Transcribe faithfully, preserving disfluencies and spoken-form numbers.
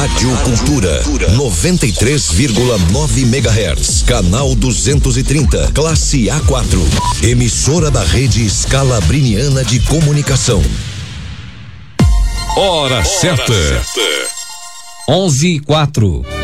Rádio Cultura, noventa e três vírgula nove megahertz, canal duzentos e trinta, classe A quatro. Emissora da Rede Scalabriniana de Comunicação. Hora certa. onze e quatro.